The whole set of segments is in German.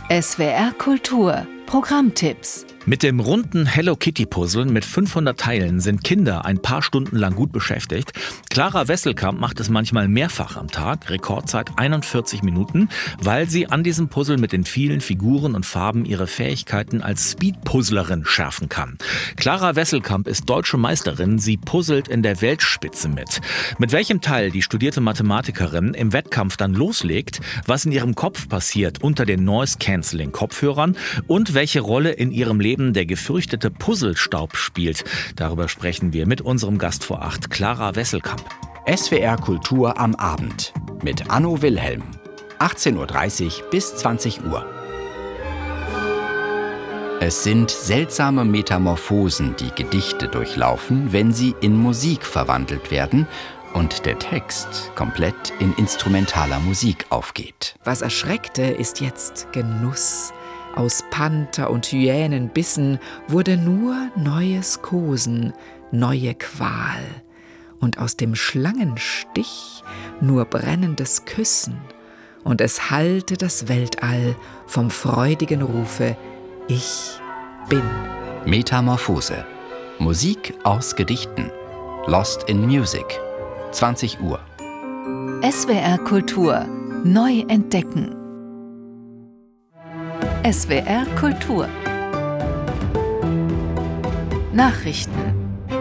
SWR Kultur Programmtipps. Mit dem runden Hello Kitty Puzzle mit 500 Teilen sind Kinder ein paar Stunden lang gut beschäftigt. Clara Wesselkamp macht es manchmal mehrfach am Tag, Rekordzeit 41 Minuten, weil sie an diesem Puzzle mit den vielen Figuren und Farben ihre Fähigkeiten als Speedpuzzlerin schärfen kann. Clara Wesselkamp ist deutsche Meisterin, sie puzzelt in der Weltspitze mit. Mit welchem Teil die studierte Mathematikerin im Wettkampf dann loslegt, was in ihrem Kopf passiert unter den Noise-Canceling-Kopfhörern und welche Rolle in ihrem Leben der gefürchtete Puzzlestaub spielt. Darüber sprechen wir mit unserem Gast vor 8, Clara Wesselkamp. SWR Kultur am Abend mit Anno Wilhelm. 18:30 Uhr bis 20 Uhr. Es sind seltsame Metamorphosen, die Gedichte durchlaufen, wenn sie in Musik verwandelt werden und der Text komplett in instrumentaler Musik aufgeht. Was erschreckte, ist jetzt Genuss. Aus Panther und Hyänenbissen wurde nur neues Kosen, neue Qual. Und aus dem Schlangenstich nur brennendes Küssen. Und es hallte das Weltall vom freudigen Rufe: Ich bin. Metamorphose. Musik aus Gedichten. Lost in Music. 20 Uhr. SWR Kultur neu entdecken. SWR Kultur Nachrichten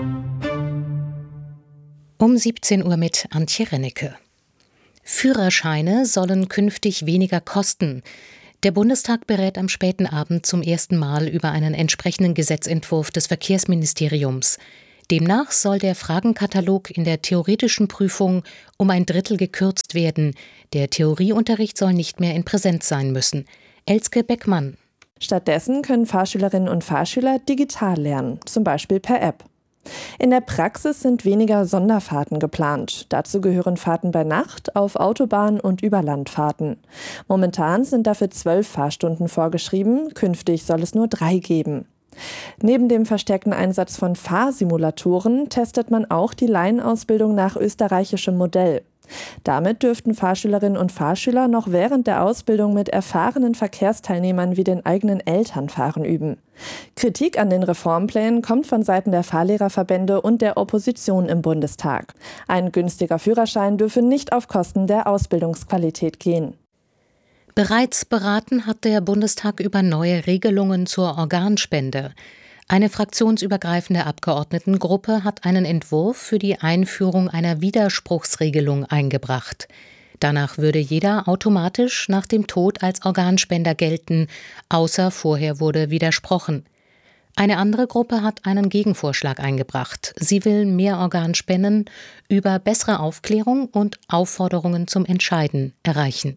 um 17 Uhr mit Antje Rennecke. Führerscheine sollen künftig weniger kosten. Der Bundestag berät am späten Abend zum ersten Mal über einen entsprechenden Gesetzentwurf des Verkehrsministeriums. Demnach soll der Fragenkatalog in der theoretischen Prüfung um 1/3 gekürzt werden. Der Theorieunterricht soll nicht mehr in Präsenz sein müssen. Elske Beckmann. Stattdessen können Fahrschülerinnen und Fahrschüler digital lernen, zum Beispiel per App. In der Praxis sind weniger Sonderfahrten geplant. Dazu gehören Fahrten bei Nacht, auf Autobahn und Überlandfahrten. Momentan sind dafür 12 Fahrstunden vorgeschrieben, künftig soll es nur 3 geben. Neben dem verstärkten Einsatz von Fahrsimulatoren testet man auch die Laienausbildung nach österreichischem Modell. Damit dürften Fahrschülerinnen und Fahrschüler noch während der Ausbildung mit erfahrenen Verkehrsteilnehmern wie den eigenen Eltern fahren üben. Kritik an den Reformplänen kommt von Seiten der Fahrlehrerverbände und der Opposition im Bundestag. Ein günstiger Führerschein dürfe nicht auf Kosten der Ausbildungsqualität gehen. Bereits beraten hat der Bundestag über neue Regelungen zur Organspende. Eine fraktionsübergreifende Abgeordnetengruppe hat einen Entwurf für die Einführung einer Widerspruchsregelung eingebracht. Danach würde jeder automatisch nach dem Tod als Organspender gelten, außer vorher wurde widersprochen. Eine andere Gruppe hat einen Gegenvorschlag eingebracht. Sie will mehr Organspenden über bessere Aufklärung und Aufforderungen zum Entscheiden erreichen.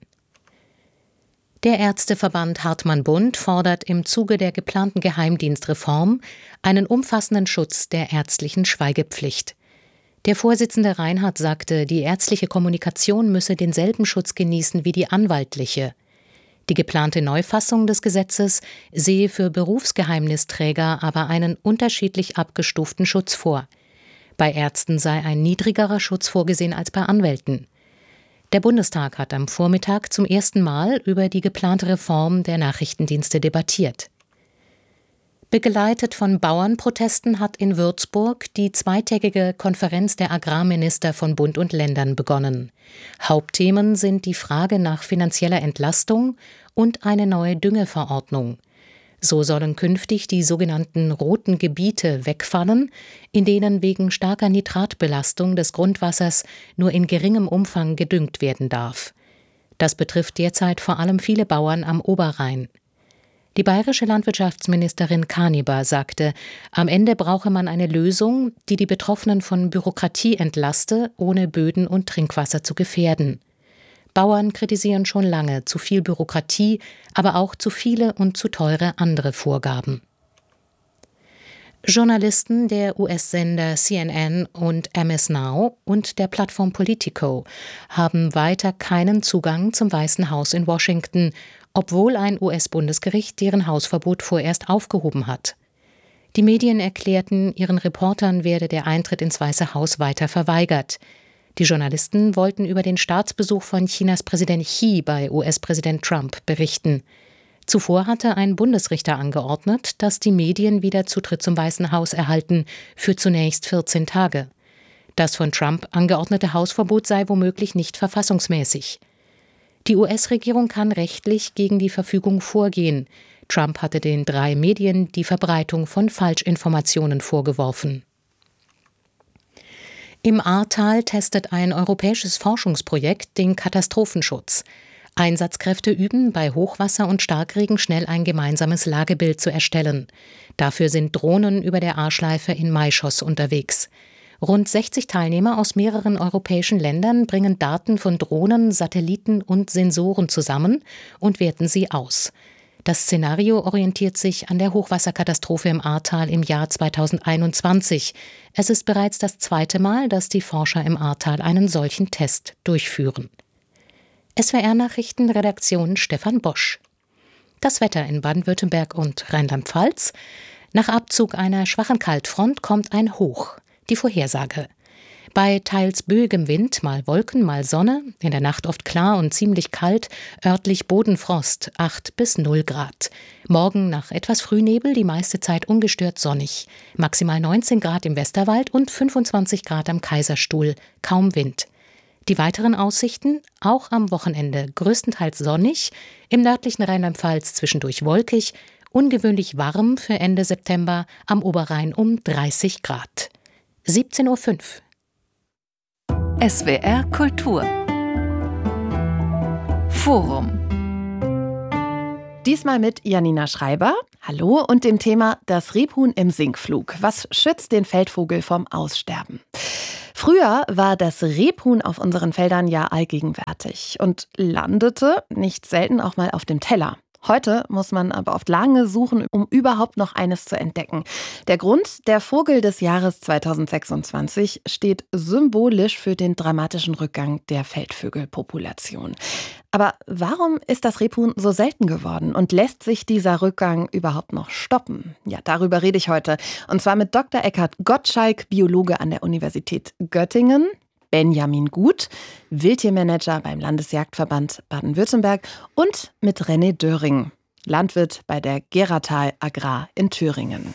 Der Ärzteverband Hartmann-Bund fordert im Zuge der geplanten Geheimdienstreform einen umfassenden Schutz der ärztlichen Schweigepflicht. Der Vorsitzende Reinhardt sagte, die ärztliche Kommunikation müsse denselben Schutz genießen wie die anwaltliche. Die geplante Neufassung des Gesetzes sehe für Berufsgeheimnisträger aber einen unterschiedlich abgestuften Schutz vor. Bei Ärzten sei ein niedrigerer Schutz vorgesehen als bei Anwälten. Der Bundestag hat am Vormittag zum ersten Mal über die geplante Reform der Nachrichtendienste debattiert. Begleitet von Bauernprotesten hat in Würzburg die zweitägige Konferenz der Agrarminister von Bund und Ländern begonnen. Hauptthemen sind die Frage nach finanzieller Entlastung und eine neue Düngeverordnung. So sollen künftig die sogenannten roten Gebiete wegfallen, in denen wegen starker Nitratbelastung des Grundwassers nur in geringem Umfang gedüngt werden darf. Das betrifft derzeit vor allem viele Bauern am Oberrhein. Die bayerische Landwirtschaftsministerin Kaniber sagte, am Ende brauche man eine Lösung, die die Betroffenen von Bürokratie entlaste, ohne Böden und Trinkwasser zu gefährden. Bauern kritisieren schon lange zu viel Bürokratie, aber auch zu viele und zu teure andere Vorgaben. Journalisten der US-Sender CNN und MS Now und der Plattform Politico haben weiter keinen Zugang zum Weißen Haus in Washington, obwohl ein US-Bundesgericht deren Hausverbot vorerst aufgehoben hat. Die Medien erklärten, ihren Reportern werde der Eintritt ins Weiße Haus weiter verweigert. Die Journalisten wollten über den Staatsbesuch von Chinas Präsident Xi bei US-Präsident Trump berichten. Zuvor hatte ein Bundesrichter angeordnet, dass die Medien wieder Zutritt zum Weißen Haus erhalten, für zunächst 14 Tage. Das von Trump angeordnete Hausverbot sei womöglich nicht verfassungsmäßig. Die US-Regierung kann rechtlich gegen die Verfügung vorgehen. Trump hatte den 3 Medien die Verbreitung von Falschinformationen vorgeworfen. Im Ahrtal testet ein europäisches Forschungsprojekt den Katastrophenschutz. Einsatzkräfte üben, bei Hochwasser und Starkregen schnell ein gemeinsames Lagebild zu erstellen. Dafür sind Drohnen über der Ahrschleife in Maischoss unterwegs. Rund 60 Teilnehmer aus mehreren europäischen Ländern bringen Daten von Drohnen, Satelliten und Sensoren zusammen und werten sie aus. Das Szenario orientiert sich an der Hochwasserkatastrophe im Ahrtal im Jahr 2021. Es ist bereits das 2. Mal, dass die Forscher im Ahrtal einen solchen Test durchführen. SWR-Nachrichten, Redaktion Stefan Bosch. Das Wetter in Baden-Württemberg und Rheinland-Pfalz. Nach Abzug einer schwachen Kaltfront kommt ein Hoch. Die Vorhersage. Bei teils böigem Wind, mal Wolken, mal Sonne, in der Nacht oft klar und ziemlich kalt, örtlich Bodenfrost, 8 bis 0 Grad. Morgen nach etwas Frühnebel die meiste Zeit ungestört sonnig. Maximal 19 Grad im Westerwald und 25 Grad am Kaiserstuhl, kaum Wind. Die weiteren Aussichten, auch am Wochenende größtenteils sonnig, im nördlichen Rheinland-Pfalz zwischendurch wolkig, ungewöhnlich warm für Ende September, am Oberrhein um 30 Grad. 17:05 Uhr. SWR Kultur Forum. Diesmal mit Janina Schreiber, hallo, und dem Thema das Rebhuhn im Sinkflug. Was schützt den Feldvogel vom Aussterben? Früher war das Rebhuhn auf unseren Feldern ja allgegenwärtig und landete nicht selten auch mal auf dem Teller. Heute muss man aber oft lange suchen, um überhaupt noch eines zu entdecken. Der Grund, der Vogel des Jahres 2026 steht symbolisch für den dramatischen Rückgang der Feldvögelpopulation. Aber warum ist das Rebhuhn so selten geworden und lässt sich dieser Rückgang überhaupt noch stoppen? Ja, darüber rede ich heute. Und zwar mit Dr. Eckhard Gottschalk, Biologe an der Universität Göttingen, Benjamin Gut, Wildtiermanager beim Landesjagdverband Baden-Württemberg, und mit René Döring, Landwirt bei der Geratal Agrar in Thüringen.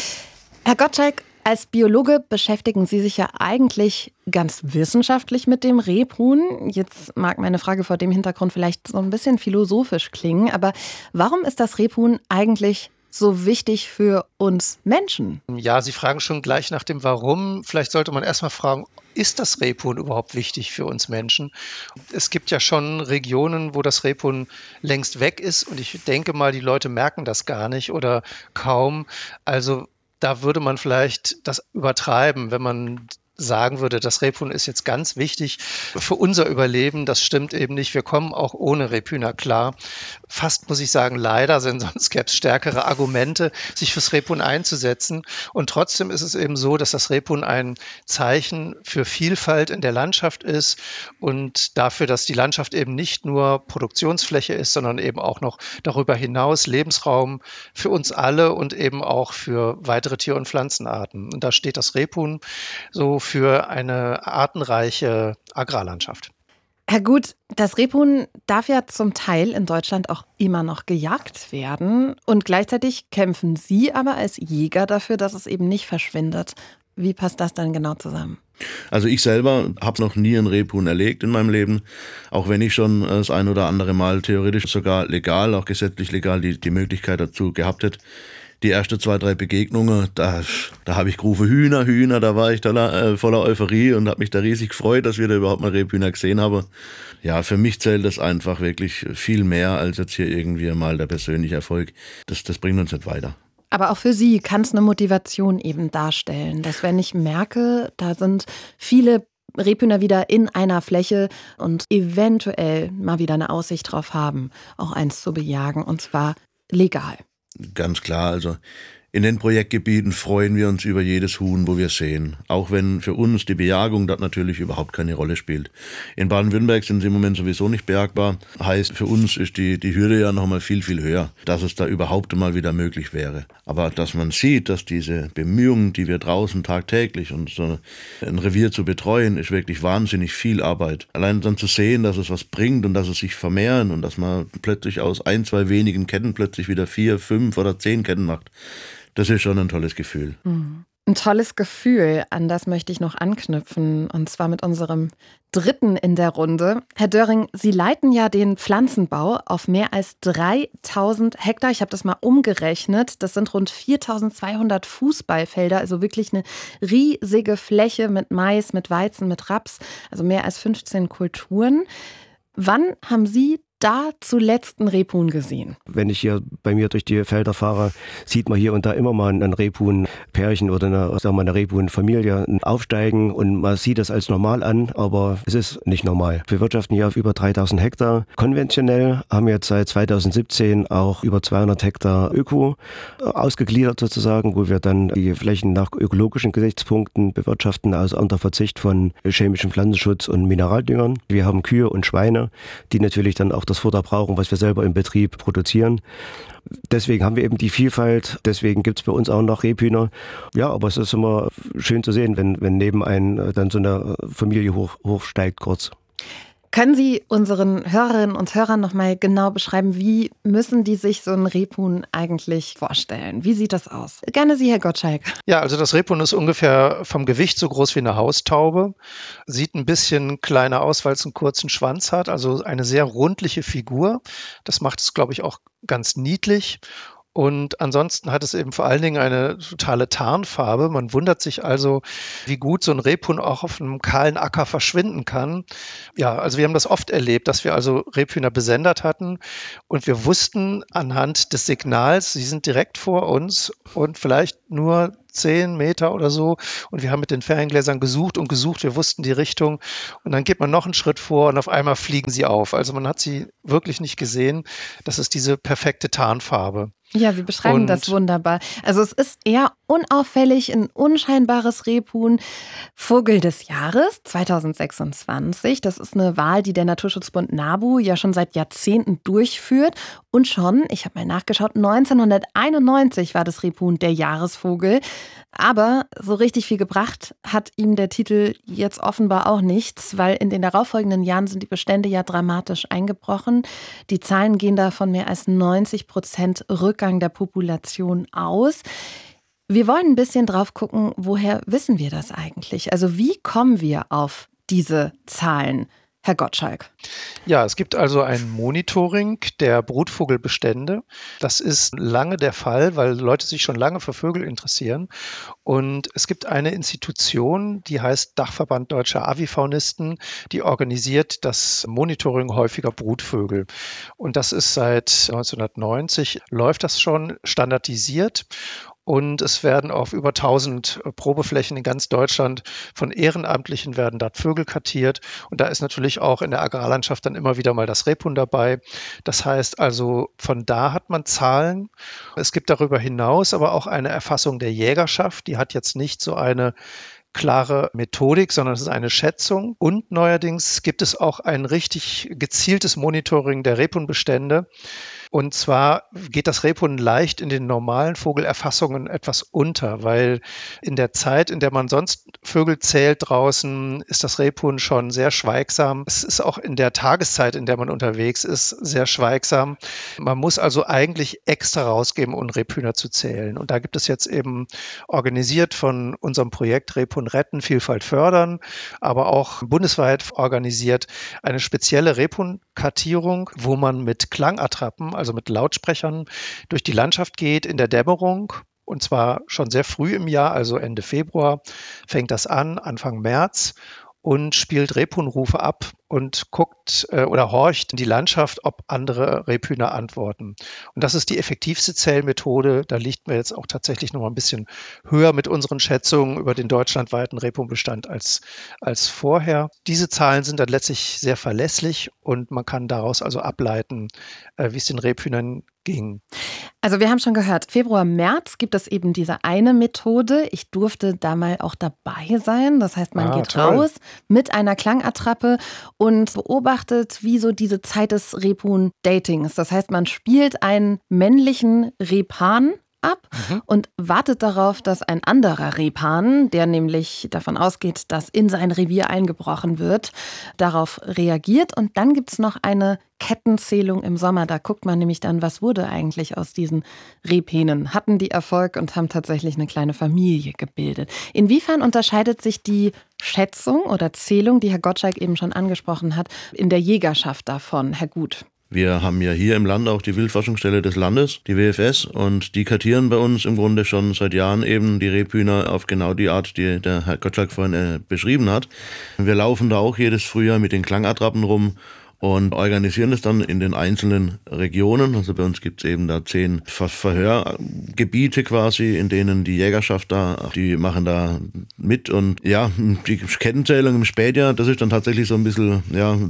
Herr Gottschalk, als Biologe beschäftigen Sie sich ja eigentlich ganz wissenschaftlich mit dem Rebhuhn. Jetzt mag meine Frage vor dem Hintergrund vielleicht so ein bisschen philosophisch klingen, aber warum ist das Rebhuhn eigentlich so wichtig für uns Menschen? Ja, Sie fragen schon gleich nach dem Warum. Vielleicht sollte man erstmal fragen, ist das Rebhuhn überhaupt wichtig für uns Menschen? Es gibt ja schon Regionen, wo das Rebhuhn längst weg ist, und ich denke mal, die Leute merken das gar nicht oder kaum. Also da würde man vielleicht das übertreiben, wenn man sagen würde, das Rebhuhn ist jetzt ganz wichtig für unser Überleben. Das stimmt eben nicht. Wir kommen auch ohne Rebhühner klar. Fast muss ich sagen, leider, denn sonst gäbe es stärkere Argumente, sich fürs Rebhuhn einzusetzen. Und trotzdem ist es eben so, dass das Rebhuhn ein Zeichen für Vielfalt in der Landschaft ist und dafür, dass die Landschaft eben nicht nur Produktionsfläche ist, sondern eben auch noch darüber hinaus Lebensraum für uns alle und eben auch für weitere Tier- und Pflanzenarten. Und da steht das Rebhuhn so für eine artenreiche Agrarlandschaft. Herr Gut, das Rebhuhn darf ja zum Teil in Deutschland auch immer noch gejagt werden. Und gleichzeitig kämpfen Sie aber als Jäger dafür, dass es eben nicht verschwindet. Wie passt das dann genau zusammen? Also ich selber habe noch nie ein Rebhuhn erlegt in meinem Leben, auch wenn ich schon das ein oder andere Mal theoretisch sogar legal, auch gesetzlich legal, die Möglichkeit dazu gehabt hätte. Die ersten 2, 3 Begegnungen, da habe ich gerufen, Hühner, da war ich da voller Euphorie und habe mich da riesig gefreut, dass wir da überhaupt mal Rebhühner gesehen haben. Ja, für mich zählt das einfach wirklich viel mehr als jetzt hier irgendwie mal der persönliche Erfolg. Das bringt uns nicht weiter. Aber auch für Sie kann es eine Motivation eben darstellen, dass wenn ich merke, da sind viele Rebhühner wieder in einer Fläche und eventuell mal wieder eine Aussicht drauf haben, auch eins zu bejagen, und zwar legal. Ganz klar, also In den Projektgebieten freuen wir uns über jedes Huhn, wo wir sehen. Auch wenn für uns die Bejagung dort natürlich überhaupt keine Rolle spielt. In Baden-Württemberg sind sie im Moment sowieso nicht bejagbar. Heißt, für uns ist die Hürde ja noch mal viel, viel höher, dass es da überhaupt mal wieder möglich wäre. Aber dass man sieht, dass diese Bemühungen, die wir draußen tagtäglich und so ein Revier zu betreuen, ist wirklich wahnsinnig viel Arbeit. Allein dann zu sehen, dass es was bringt und dass es sich vermehren und dass man plötzlich aus 1, 2 wenigen Ketten plötzlich wieder 4, 5 oder 10 Ketten macht. Das ist schon ein tolles Gefühl. Ein tolles Gefühl, an das möchte ich noch anknüpfen, und zwar mit unserem dritten in der Runde. Herr Döring, Sie leiten ja den Pflanzenbau auf mehr als 3000 Hektar. Ich habe das mal umgerechnet. Das sind rund 4200 Fußballfelder, also wirklich eine riesige Fläche mit Mais, mit Weizen, mit Raps, also mehr als 15 Kulturen. Wann haben Sie da zuletzt ein Rebhuhn gesehen? Wenn ich hier bei mir durch die Felder fahre, sieht man hier und da immer mal ein Rebhuhn-Pärchen oder eine Rebhuhn-Familie aufsteigen und man sieht das als normal an, aber es ist nicht normal. Wir wirtschaften hier auf über 3000 Hektar konventionell, haben jetzt seit 2017 auch über 200 Hektar Öko ausgegliedert sozusagen, wo wir dann die Flächen nach ökologischen Gesichtspunkten bewirtschaften, also unter Verzicht von chemischem Pflanzenschutz und Mineraldüngern. Wir haben Kühe und Schweine, die natürlich dann auch das Futter brauchen, was wir selber im Betrieb produzieren. Deswegen haben wir eben die Vielfalt, deswegen gibt es bei uns auch noch Rebhühner. Ja, aber es ist immer schön zu sehen, wenn neben einem dann so eine Familie hochsteigt kurz. Können Sie unseren Hörerinnen und Hörern noch mal genau beschreiben, wie müssen die sich so ein Rebhuhn eigentlich vorstellen? Wie sieht das aus? Gerne Sie, Herr Gottschalk. Ja, also das Rebhuhn ist ungefähr vom Gewicht so groß wie eine Haustaube. Sieht ein bisschen kleiner aus, weil es einen kurzen Schwanz hat. Also eine sehr rundliche Figur. Das macht es, glaube ich, auch ganz niedlich. Und ansonsten hat es eben vor allen Dingen eine totale Tarnfarbe. Man wundert sich also, wie gut so ein Rebhuhn auch auf einem kahlen Acker verschwinden kann. Ja, also wir haben das oft erlebt, dass wir also Rebhühner besendet hatten und wir wussten anhand des Signals, sie sind direkt vor uns und vielleicht nur 10 Meter oder so. Und wir haben mit den Ferngläsern gesucht und gesucht. Wir wussten die Richtung. Und dann geht man noch einen Schritt vor und auf einmal fliegen sie auf. Also man hat sie wirklich nicht gesehen. Das ist diese perfekte Tarnfarbe. Ja, Sie beschreiben das wunderbar. Also es ist eher unauffällig, ein unscheinbares Rebhuhn. Vogel des Jahres 2026. Das ist eine Wahl, die der Naturschutzbund NABU ja schon seit Jahrzehnten durchführt. Und schon, ich habe mal nachgeschaut, 1991 war das Rebhuhn der Jahresvogel. Aber so richtig viel gebracht hat ihm der Titel jetzt offenbar auch nichts, weil in den darauffolgenden Jahren sind die Bestände ja dramatisch eingebrochen. Die Zahlen gehen da von mehr als 90% Rückgang der Population aus. Wir wollen ein bisschen drauf gucken, woher wissen wir das eigentlich? Also wie kommen wir auf diese Zahlen? Herr Gottschalk. Ja, es gibt also ein Monitoring der Brutvogelbestände. Das ist lange der Fall, weil Leute sich schon lange für Vögel interessieren. Und es gibt eine Institution, die heißt Dachverband Deutscher Avifaunisten, die organisiert das Monitoring häufiger Brutvögel. Und das ist seit 1990, läuft das schon standardisiert. Und es werden auf über 1000 Probeflächen in ganz Deutschland von Ehrenamtlichen werden dort Vögel kartiert. Und da ist natürlich auch in der Agrarlandschaft dann immer wieder mal das Rebhuhn dabei. Das heißt also, von da hat man Zahlen. Es gibt darüber hinaus aber auch eine Erfassung der Jägerschaft. Die hat jetzt nicht so eine klare Methodik, sondern es ist eine Schätzung. Und neuerdings gibt es auch ein richtig gezieltes Monitoring der Rebhuhnbestände. Und zwar geht das Rebhuhn leicht in den normalen Vogelerfassungen etwas unter, weil in der Zeit, in der man sonst Vögel zählt draußen, ist das Rebhuhn schon sehr schweigsam. Es ist auch in der Tageszeit, in der man unterwegs ist, sehr schweigsam. Man muss also eigentlich extra rausgeben, um Rebhühner zu zählen. Und da gibt es jetzt eben organisiert von unserem Projekt Rebhuhn retten, Vielfalt fördern, aber auch bundesweit organisiert eine spezielle Rebhuhnkartierung, wo man mit Klangattrappen, also mit Lautsprechern, durch die Landschaft geht in der Dämmerung. Und zwar schon sehr früh im Jahr, also Ende Februar fängt das an, Anfang März, und spielt Rebhuhnrufe ab und guckt oder horcht in die Landschaft, ob andere Rebhühner antworten. Und das ist die effektivste Zählmethode. Da liegt mir jetzt auch tatsächlich noch mal ein bisschen höher mit unseren Schätzungen über den deutschlandweiten Rebhuhnbestand als vorher. Diese Zahlen sind dann letztlich sehr verlässlich und man kann daraus also ableiten, wie es den Rebhühnern ging. Also wir haben schon gehört, Februar, März gibt es eben diese eine Methode. Ich durfte da mal auch dabei sein. Das heißt, man geht toll. raus mit einer Klangattrappe und beobachtet, wie so diese Zeit des Rebhuhn-Datings. Das heißt, man spielt einen männlichen Rebhahn ab und wartet darauf, dass ein anderer Rebhahn, der nämlich davon ausgeht, dass in sein Revier eingebrochen wird, darauf reagiert. Und dann gibt es noch eine Kettenzählung im Sommer. Da guckt man nämlich dann, was wurde eigentlich aus diesen Rebhähnen. Hatten die Erfolg und haben tatsächlich eine kleine Familie gebildet. Inwiefern unterscheidet sich die Schätzung oder Zählung, die Herr Gottschalk eben schon angesprochen hat, in der Jägerschaft davon, Herr Gut? Wir haben ja hier im Land auch die Wildforschungsstelle des Landes, die WFS, und die kartieren bei uns im Grunde schon seit Jahren eben die Rebhühner auf genau die Art, die der Herr Gottschalk vorhin beschrieben hat. Wir laufen da auch jedes Frühjahr mit den Klangattrappen rum und organisieren das dann in den einzelnen Regionen. Also bei uns gibt es eben da 10 Verhörgebiete quasi, in denen die Jägerschaft die machen da mit. Und ja, die Kettenzählung im Spätjahr, das ist dann tatsächlich so ein bisschen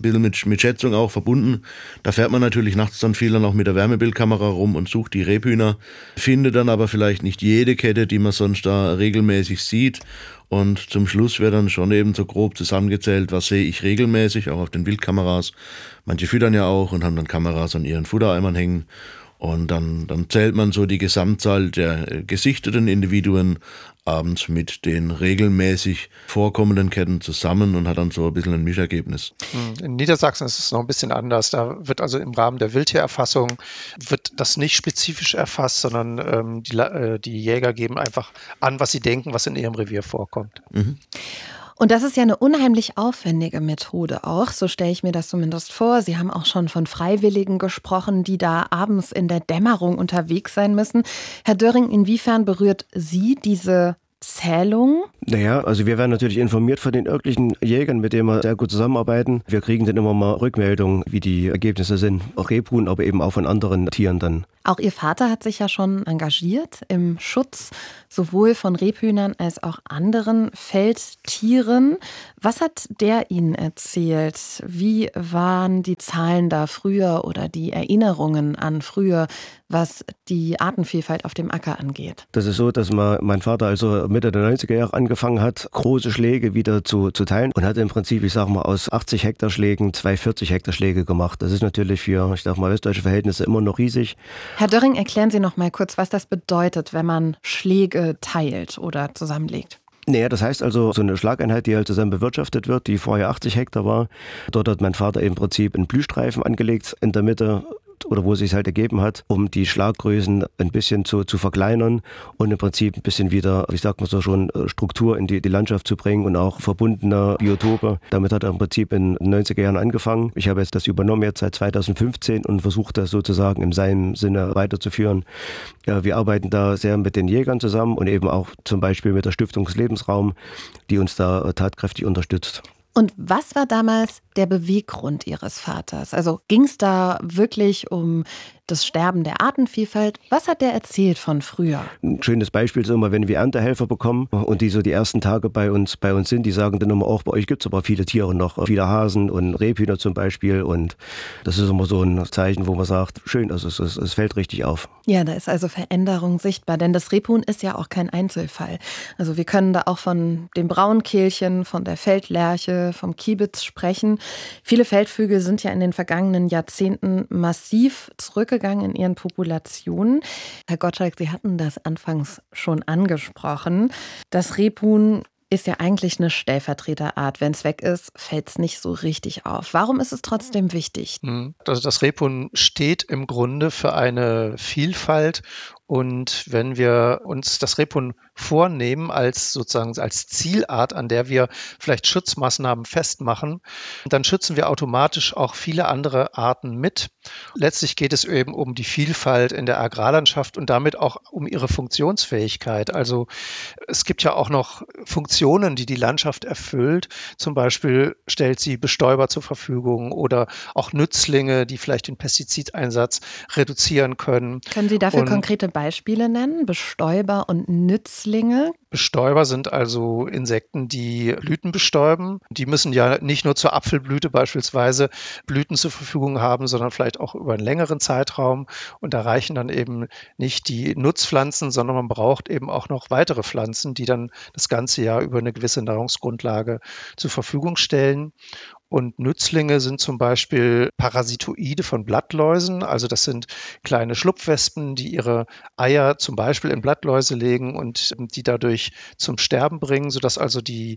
mit Schätzung auch verbunden. Da fährt man natürlich nachts dann viel dann auch mit der Wärmebildkamera rum und sucht die Rebhühner, findet dann aber vielleicht nicht jede Kette, die man sonst da regelmäßig sieht. Und zum Schluss wird dann schon eben so grob zusammengezählt, was sehe ich regelmäßig, auch auf den Wildkameras. Manche füttern ja auch und haben dann Kameras an ihren Futtereimern hängen. Und dann zählt man so die Gesamtzahl der gesichteten Individuen abends mit den regelmäßig vorkommenden Ketten zusammen und hat dann so ein bisschen ein Mischergebnis. In Niedersachsen ist es noch ein bisschen anders. Da wird also im Rahmen der Wildtiererfassung wird das nicht spezifisch erfasst, sondern die Jäger geben einfach an, was sie denken, was in ihrem Revier vorkommt. Und das ist ja eine unheimlich aufwendige Methode auch, so stelle ich mir das zumindest vor. Sie haben auch schon von Freiwilligen gesprochen, die da abends in der Dämmerung unterwegs sein müssen. Herr Döring, inwiefern berührt Sie diese Zählung? Naja, also wir werden natürlich informiert von den örtlichen Jägern, mit denen wir sehr gut zusammenarbeiten. Wir kriegen dann immer mal Rückmeldungen, wie die Ergebnisse sind. Auch Rebhuhn, aber eben auch von anderen Tieren dann. Auch Ihr Vater hat sich ja schon engagiert im Schutz sowohl von Rebhühnern als auch anderen Feldtieren. Was hat der Ihnen erzählt? Wie waren die Zahlen da früher oder die Erinnerungen an früher, was die Artenvielfalt auf dem Acker angeht? Das ist so, dass mein Vater also Mitte der 90er Jahre angefangen hat, große Schläge wieder zu teilen und hat im Prinzip, ich sag mal, aus 80 Hektar Schlägen 2 40 Hektar Schläge gemacht. Das ist natürlich für, ich sag mal, westdeutsche Verhältnisse immer noch riesig. Herr Döring, erklären Sie noch mal kurz, was das bedeutet, wenn man Schläge teilt oder zusammenlegt. Naja, das heißt also, so eine Schlageinheit, die halt zusammen bewirtschaftet wird, die vorher 80 Hektar war. Dort hat mein Vater im Prinzip einen Blühstreifen angelegt in der Mitte, oder wo es sich halt ergeben hat, um die Schlaggrößen ein bisschen zu verkleinern und im Prinzip ein bisschen wieder, wie sagt man so schon, Struktur in die Landschaft zu bringen und auch verbundene Biotope. Damit hat er im Prinzip in den 90er Jahren angefangen. Ich habe jetzt das übernommen jetzt seit 2015 und versuche das sozusagen in seinem Sinne weiterzuführen. Ja, wir arbeiten da sehr mit den Jägern zusammen und eben auch zum Beispiel mit der Stiftung Lebensraum, die uns da tatkräftig unterstützt. Und was war damals der Beweggrund Ihres Vaters? Also ging es da wirklich um das Sterben der Artenvielfalt? Was hat der erzählt von früher? Ein schönes Beispiel ist immer, wenn wir Erntehelfer bekommen und die so die ersten Tage bei uns sind, die sagen dann immer auch, bei euch gibt es aber viele Tiere noch, viele Hasen und Rebhühner zum Beispiel. Und das ist immer so ein Zeichen, wo man sagt, schön, also es fällt richtig auf. Ja, da ist also Veränderung sichtbar, denn das Rebhuhn ist ja auch kein Einzelfall. Also wir können da auch von dem Braunkehlchen, von der Feldlerche, vom Kiebitz sprechen. Viele Feldvögel sind ja in den vergangenen Jahrzehnten massiv zurückgegangen in ihren Populationen. Herr Gottschalk, Sie hatten das anfangs schon angesprochen. Das Rebhuhn ist ja eigentlich eine Stellvertreterart. Wenn es weg ist, fällt es nicht so richtig auf. Warum ist es trotzdem wichtig? Also das Rebhuhn steht im Grunde für eine Vielfalt. Und wenn wir uns das Rebhuhn vornehmen als sozusagen als Zielart, an der wir vielleicht Schutzmaßnahmen festmachen, dann schützen wir automatisch auch viele andere Arten mit. Letztlich geht es eben um die Vielfalt in der Agrarlandschaft und damit auch um ihre Funktionsfähigkeit. Also es gibt ja auch noch Funktionen, die die Landschaft erfüllt. Zum Beispiel stellt sie Bestäuber zur Verfügung oder auch Nützlinge, die vielleicht den Pestizideinsatz reduzieren können. Können Sie dafür konkrete Beispiele Beispiele nennen? Bestäuber und Nützlinge? Bestäuber sind also Insekten, die Blüten bestäuben. Die müssen ja nicht nur zur Apfelblüte beispielsweise Blüten zur Verfügung haben, sondern vielleicht auch über einen längeren Zeitraum. Und da reichen dann eben nicht die Nutzpflanzen, sondern man braucht eben auch noch weitere Pflanzen, die dann das ganze Jahr über eine gewisse Nahrungsgrundlage zur Verfügung stellen. Und Nützlinge sind zum Beispiel Parasitoide von Blattläusen. Also das sind kleine Schlupfwespen, die ihre Eier zum Beispiel in Blattläuse legen und die dadurch zum Sterben bringen, sodass also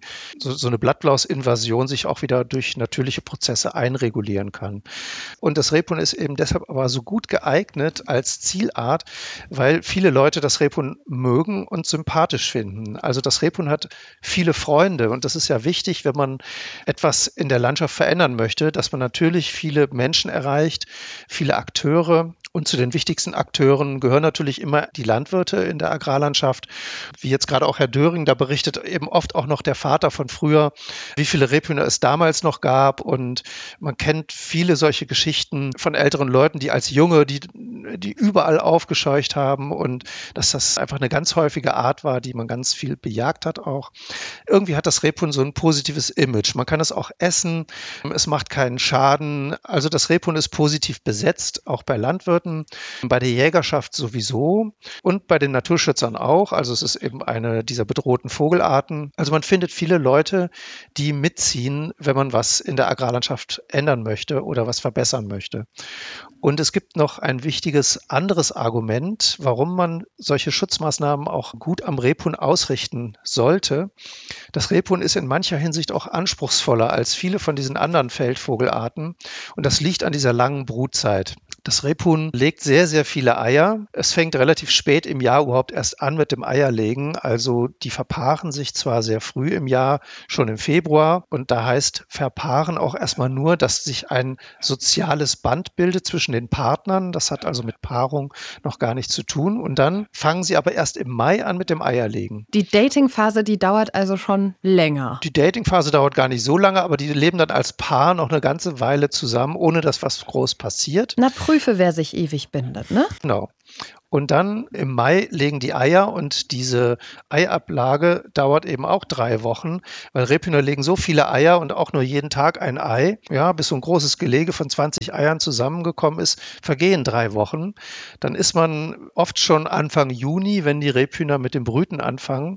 so eine Blattlausinvasion sich auch wieder durch natürliche Prozesse einregulieren kann. Und das Rebhuhn ist eben deshalb aber so gut geeignet als Zielart, weil viele Leute das Rebhuhn mögen und sympathisch finden. Also das Rebhuhn hat viele Freunde und das ist ja wichtig, wenn man etwas in der Landschaft verändern möchte, dass man natürlich viele Menschen erreicht, viele Akteure. Und zu den wichtigsten Akteuren gehören natürlich immer die Landwirte in der Agrarlandschaft. Wie jetzt gerade auch Herr Döring, da berichtet eben oft auch noch der Vater von früher, wie viele Rebhühner es damals noch gab. Und man kennt viele solche Geschichten von älteren Leuten, die als Junge, die überall aufgescheucht haben und dass das einfach eine ganz häufige Art war, die man ganz viel bejagt hat auch. Irgendwie hat das Rebhuhn so ein positives Image. Man kann es auch essen, es macht keinen Schaden. Also das Rebhuhn ist positiv besetzt, auch bei Landwirten. Bei der Jägerschaft sowieso und bei den Naturschützern auch. Also es ist eben eine dieser bedrohten Vogelarten. Also man findet viele Leute, die mitziehen, wenn man was in der Agrarlandschaft ändern möchte oder was verbessern möchte. Und es gibt noch ein wichtiges anderes Argument, warum man solche Schutzmaßnahmen auch gut am Rebhuhn ausrichten sollte. Das Rebhuhn ist in mancher Hinsicht auch anspruchsvoller als viele von diesen anderen Feldvogelarten. Und das liegt an dieser langen Brutzeit. Das Rebhuhn legt sehr, sehr viele Eier. Es fängt relativ spät im Jahr überhaupt erst an mit dem Eierlegen. Also die verpaaren sich zwar sehr früh im Jahr, schon im Februar. Und da heißt verpaaren auch erstmal nur, dass sich ein soziales Band bildet zwischen den Partnern. Das hat also mit Paarung noch gar nichts zu tun. Und dann fangen sie aber erst im Mai an mit dem Eierlegen. Die Datingphase, die dauert also schon länger. Die Datingphase dauert gar nicht so lange, aber die leben dann als Paar noch eine ganze Weile zusammen, ohne dass was groß passiert. Na, prüfe, wer sich ewig bindet, ne? Genau. Und dann im Mai legen die Eier und diese Eiablage dauert eben auch 3 Wochen, weil Rebhühner legen so viele Eier und auch nur jeden Tag ein Ei. Ja, bis so ein großes Gelege von 20 Eiern zusammengekommen ist, vergehen 3 Wochen. Dann ist man oft schon Anfang Juni, wenn die Rebhühner mit dem Brüten anfangen.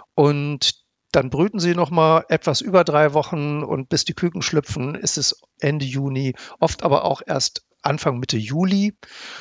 Und dann brüten sie nochmal etwas über 3 Wochen und bis die Küken schlüpfen, ist es Ende Juni, oft aber auch erst Anfang Mitte Juli.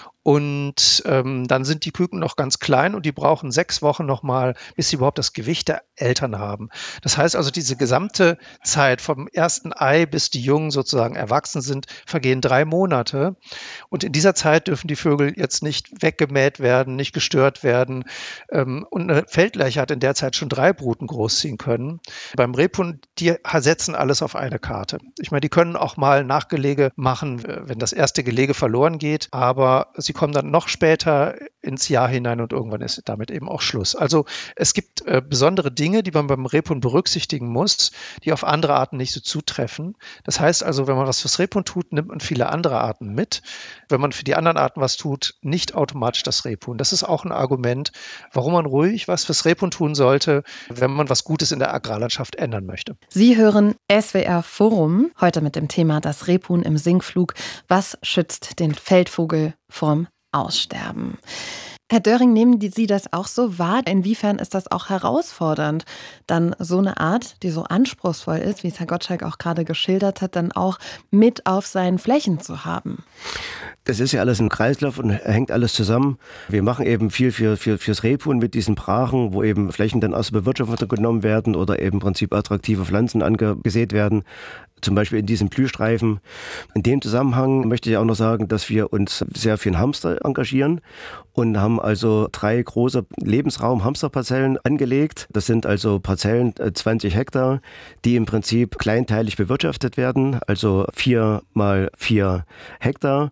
Und dann sind die Küken noch ganz klein und die brauchen 6 Wochen nochmal, bis sie überhaupt das Gewicht der Eltern haben. Das heißt also, diese gesamte Zeit vom ersten Ei, bis die Jungen sozusagen erwachsen sind, vergehen 3 Monate. Und in dieser Zeit dürfen die Vögel jetzt nicht weggemäht werden, nicht gestört werden. Und eine Feldlerche hat in der Zeit schon 3 Bruten großziehen können. Beim Rebhuhn, die setzen alles auf eine Karte. Ich meine, die können auch mal Nachgelege machen, wenn das erste Gelege verloren geht, aber sie kommen dann noch später ins Jahr hinein und irgendwann ist damit eben auch Schluss. Also es gibt besondere Dinge, die man beim Rebhuhn berücksichtigen muss, die auf andere Arten nicht so zutreffen. Das heißt also, wenn man was fürs Rebhuhn tut, nimmt man viele andere Arten mit. Wenn man für die anderen Arten was tut, nicht automatisch das Rebhuhn. Das ist auch ein Argument, warum man ruhig was fürs Rebhuhn tun sollte, wenn man was Gutes in der Agrarlandschaft ändern möchte. Sie hören SWR Forum, heute mit dem Thema das Rebhuhn im Sinkflug. Was schützt den Feldvogel vorm Aussterben? Herr Döring, nehmen Sie das auch so wahr? Inwiefern ist das auch herausfordernd, dann so eine Art, die so anspruchsvoll ist, wie es Herr Gottschalk auch gerade geschildert hat, dann auch mit auf seinen Flächen zu haben? Das ist ja alles ein Kreislauf und hängt alles zusammen. Wir machen eben viel fürs Rebhuhn mit diesen Brachen, wo eben Flächen dann aus der Bewirtschaftung genommen werden oder eben im Prinzip attraktive Pflanzen angesät werden. Zum Beispiel in diesem Blühstreifen. In dem Zusammenhang möchte ich auch noch sagen, dass wir uns sehr für den Hamster engagieren und haben also 3 große Lebensraum-Hamsterparzellen angelegt. Das sind also Parzellen, 20 Hektar, die im Prinzip kleinteilig bewirtschaftet werden, also 4 mal 4 Hektar, getrennt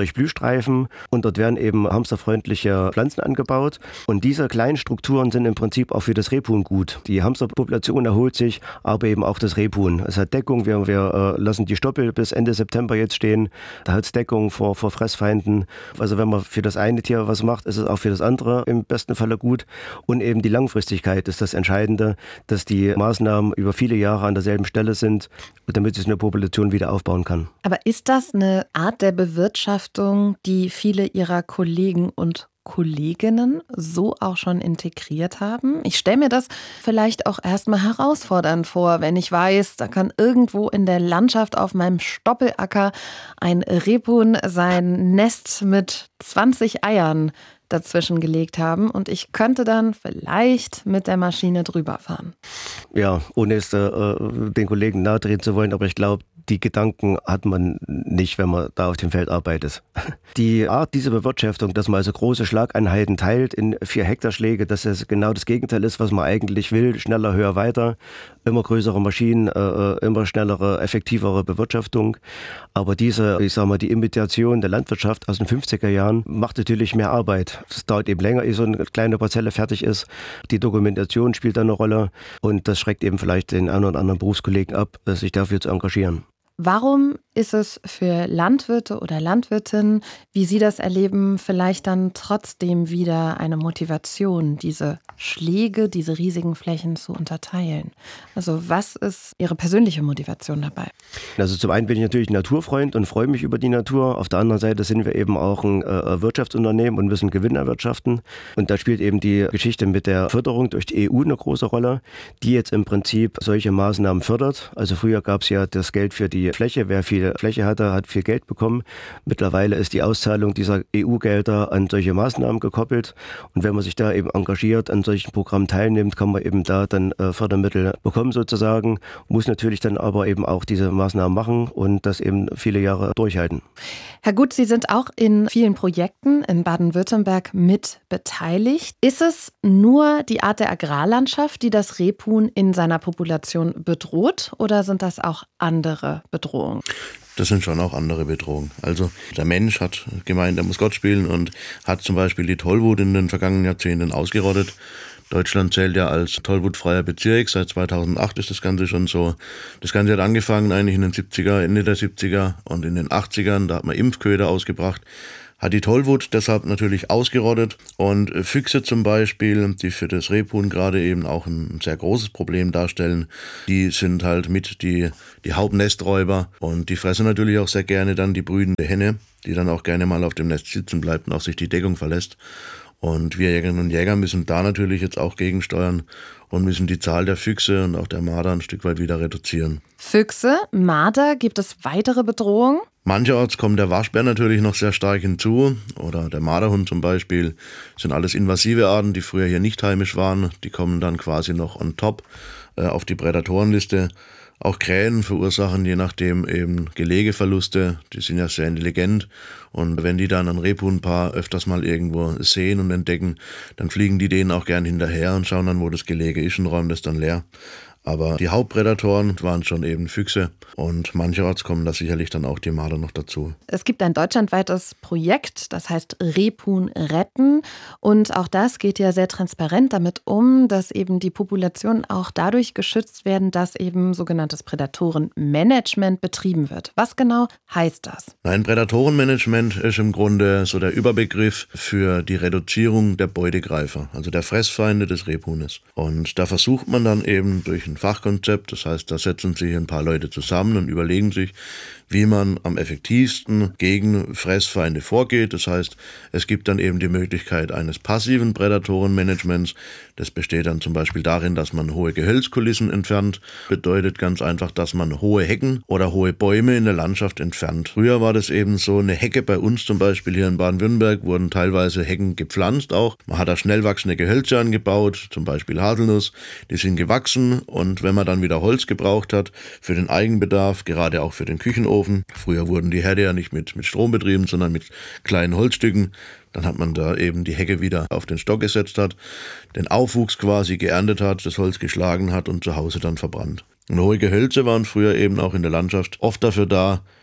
durch Blühstreifen und dort werden eben hamsterfreundliche Pflanzen angebaut. Und diese kleinen Strukturen sind im Prinzip auch für das Rebhuhn gut. Die Hamsterpopulation erholt sich, aber eben auch das Rebhuhn. Es hat Deckung, wir lassen die Stoppel bis Ende September jetzt stehen. Da hat es Deckung vor Fressfeinden. Also wenn man für das eine Tier was macht, ist es auch für das andere im besten Falle gut. Und eben die Langfristigkeit ist das Entscheidende, dass die Maßnahmen über viele Jahre an derselben Stelle sind, damit sich eine Population wieder aufbauen kann. Aber ist das eine Art der Bewirtschaftung, die viele Ihrer Kollegen und Kolleginnen so auch schon integriert haben? Ich stelle mir das vielleicht auch erstmal herausfordernd vor, wenn ich weiß, da kann irgendwo in der Landschaft auf meinem Stoppelacker ein Rebhuhn sein Nest mit 20 Eiern dazwischen gelegt haben und ich könnte dann vielleicht mit der Maschine drüber fahren. Ja, ohne es den Kollegen nahedrehen zu wollen, aber ich glaube, die Gedanken hat man nicht, wenn man da auf dem Feld arbeitet. Die Art dieser Bewirtschaftung, dass man also große Schlageinheiten teilt in 4 Hektar Schläge, dass es genau das Gegenteil ist, was man eigentlich will. Schneller, höher, weiter. Immer größere Maschinen, immer schnellere, effektivere Bewirtschaftung. Aber diese, die Imitation der Landwirtschaft aus den 50er Jahren macht natürlich mehr Arbeit. Es dauert eben länger, ehe so eine kleine Parzelle fertig ist. Die Dokumentation spielt da eine Rolle und das schreckt eben vielleicht den einen oder anderen Berufskollegen ab, sich dafür zu engagieren. Warum ist es für Landwirte oder Landwirtinnen, wie Sie das erleben, vielleicht dann trotzdem wieder eine Motivation, diese Schläge, diese riesigen Flächen zu unterteilen? Also was ist Ihre persönliche Motivation dabei? Also zum einen bin ich natürlich ein Naturfreund und freue mich über die Natur. Auf der anderen Seite sind wir eben auch ein Wirtschaftsunternehmen und müssen Gewinn erwirtschaften. Und da spielt eben die Geschichte mit der Förderung durch die EU eine große Rolle, die jetzt im Prinzip solche Maßnahmen fördert. Also früher gab es ja das Geld für die Fläche. Wer viel Fläche hatte, hat viel Geld bekommen. Mittlerweile ist die Auszahlung dieser EU-Gelder an solche Maßnahmen gekoppelt. Und wenn man sich da eben engagiert, an solchen Programmen teilnimmt, kann man eben da dann Fördermittel bekommen sozusagen. Muss natürlich dann aber eben auch diese Maßnahmen machen und das eben viele Jahre durchhalten. Herr Gut, Sie sind auch in vielen Projekten in Baden-Württemberg mit beteiligt. Ist es nur die Art der Agrarlandschaft, die das Rebhuhn in seiner Population bedroht, oder sind das auch andere Bedrohungen? Das sind schon auch andere Bedrohungen. Also der Mensch hat gemeint, er muss Gott spielen und hat zum Beispiel die Tollwut in den vergangenen Jahrzehnten ausgerottet. Deutschland zählt ja als tollwutfreier Bezirk. Seit 2008 ist das Ganze schon so. Das Ganze hat angefangen eigentlich in den 70er, Ende der 70er und in den 80ern. Da hat man Impfköder ausgebracht. Hat die Tollwut deshalb natürlich ausgerottet. Und Füchse zum Beispiel, die für das Rebhuhn gerade eben auch ein sehr großes Problem darstellen, die sind halt mit die Hauptnesträuber. Und die fressen natürlich auch sehr gerne dann die brütende Henne, die dann auch gerne mal auf dem Nest sitzen bleibt und auch sich die Deckung verlässt. Und wir Jägerinnen und Jäger müssen da natürlich jetzt auch gegensteuern und müssen die Zahl der Füchse und auch der Marder ein Stück weit wieder reduzieren. Füchse, Marder, gibt es weitere Bedrohungen? Mancherorts kommt der Waschbär natürlich noch sehr stark hinzu oder der Marderhund zum Beispiel. Das sind alles invasive Arten, die früher hier nicht heimisch waren. Die kommen dann quasi noch on top auf die Prädatorenliste. Auch Krähen verursachen je nachdem eben Gelegeverluste, die sind ja sehr intelligent und wenn die dann ein Rebhuhnpaar öfters mal irgendwo sehen und entdecken, dann fliegen die denen auch gern hinterher und schauen dann, wo das Gelege ist und räumen das dann leer. Aber die Hauptprädatoren waren schon eben Füchse und mancherorts kommen da sicherlich dann auch die Marder noch dazu. Es gibt ein deutschlandweites Projekt, das heißt Rebhuhn retten und auch das geht ja sehr transparent damit um, dass eben die Populationen auch dadurch geschützt werden, dass eben sogenanntes Prädatorenmanagement betrieben wird. Was genau heißt das? Ein Prädatorenmanagement ist im Grunde so der Überbegriff für die Reduzierung der Beutegreifer, also der Fressfeinde des Rebhuhnes. Und da versucht man dann eben durch ein Fachkonzept, das heißt, da setzen sich ein paar Leute zusammen und überlegen sich, wie man am effektivsten gegen Fressfeinde vorgeht. Das heißt, es gibt dann eben die Möglichkeit eines passiven Prädatorenmanagements. Das besteht dann zum Beispiel darin, dass man hohe Gehölzkulissen entfernt. Bedeutet ganz einfach, dass man hohe Hecken oder hohe Bäume in der Landschaft entfernt. Früher war das eben so, eine Hecke bei uns zum Beispiel hier in Baden-Württemberg wurden teilweise Hecken gepflanzt auch. Man hat da schnell wachsende Gehölze angebaut, zum Beispiel Haselnuss. Die sind gewachsen und wenn man dann wieder Holz gebraucht hat für den Eigenbedarf, gerade auch für den Küchenofen, früher wurden die Herde ja nicht mit Strom betrieben, sondern mit kleinen Holzstücken. Dann hat man da eben die Hecke wieder auf den Stock gesetzt hat, den Aufwuchs quasi geerntet hat, das Holz geschlagen hat und zu Hause dann verbrannt. Und hohe Gehölze waren früher eben auch in der Landschaft oft dafür da,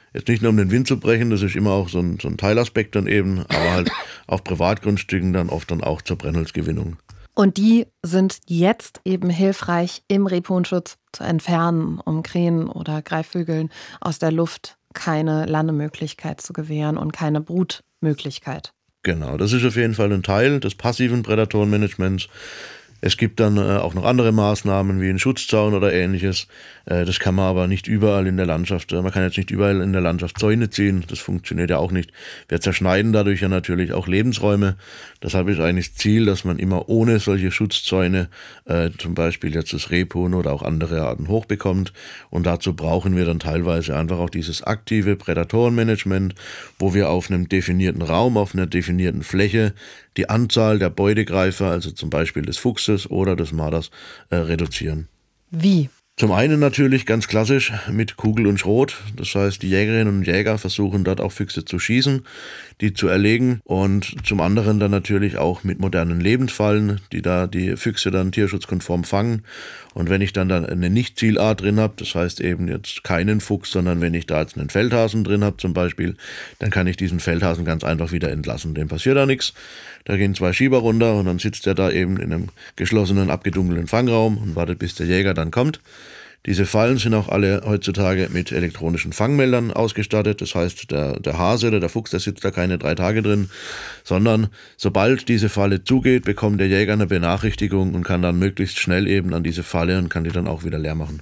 Jetzt nicht nur um den Wind zu brechen, das ist immer auch so ein Teilaspekt dann eben, aber halt auf Privatgrundstücken dann oft dann auch zur Brennholzgewinnung. Und die sind jetzt eben hilfreich im Rebhuhnschutz zu entfernen, um Krähen oder Greifvögeln aus der Luft keine Landemöglichkeit zu gewähren und keine Brutmöglichkeit. Genau, das ist auf jeden Fall ein Teil des passiven Prädatorenmanagements. Es gibt dann auch noch andere Maßnahmen wie einen Schutzzaun oder ähnliches. Das kann man aber nicht überall in der Landschaft. Man kann jetzt nicht überall in der Landschaft Zäune ziehen. Das funktioniert ja auch nicht. Wir zerschneiden dadurch ja natürlich auch Lebensräume. Deshalb ist eigentlich das Ziel, dass man immer ohne solche Schutzzäune zum Beispiel jetzt das Rebhuhn oder auch andere Arten hochbekommt. Und dazu brauchen wir dann teilweise einfach auch dieses aktive Prädatorenmanagement, wo wir auf einem definierten Raum, auf einer definierten Fläche die Anzahl der Beutegreifer, also zum Beispiel des Fuchses oder des Marders, reduzieren. Wie? Zum einen natürlich ganz klassisch mit Kugel und Schrot. Das heißt, die Jägerinnen und Jäger versuchen dort auch Füchse zu schießen, die zu erlegen, und zum anderen dann natürlich auch mit modernen Lebendfallen, die da die Füchse dann tierschutzkonform fangen. Und wenn ich dann eine Nicht-Zielart drin habe, das heißt eben jetzt keinen Fuchs, sondern wenn ich da jetzt einen Feldhasen drin habe zum Beispiel, dann kann ich diesen Feldhasen ganz einfach wieder entlassen. Dem passiert da nichts. Da gehen 2 Schieber runter und dann sitzt er da eben in einem geschlossenen, abgedunkelten Fangraum und wartet, bis der Jäger dann kommt. Diese Fallen sind auch alle heutzutage mit elektronischen Fangmeldern ausgestattet. Das heißt, der Hase oder der Fuchs, der sitzt da keine 3 Tage drin, sondern sobald diese Falle zugeht, bekommt der Jäger eine Benachrichtigung und kann dann möglichst schnell eben an diese Falle und kann die dann auch wieder leer machen.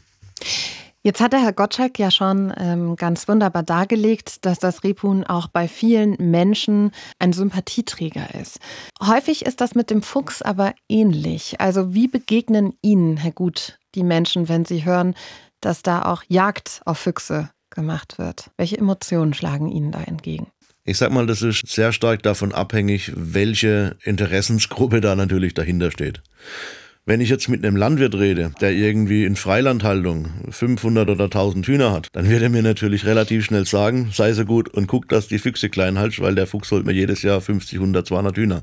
Jetzt hat der Herr Gottschalk ja schon ganz wunderbar dargelegt, dass das Rebhuhn auch bei vielen Menschen ein Sympathieträger ist. Häufig ist das mit dem Fuchs aber ähnlich. Also wie begegnen Ihnen, Herr Gut, die Menschen, wenn sie hören, dass da auch Jagd auf Füchse gemacht wird? Welche Emotionen schlagen Ihnen da entgegen? Ich sag mal, das ist sehr stark davon abhängig, welche Interessensgruppe da natürlich dahinter steht. Wenn ich jetzt mit einem Landwirt rede, der irgendwie in Freilandhaltung 500 oder 1000 Hühner hat, dann wird er mir natürlich relativ schnell sagen, sei so gut und guck, dass die Füchse klein haltst, weil der Fuchs holt mir jedes Jahr 50, 100, 200 Hühner.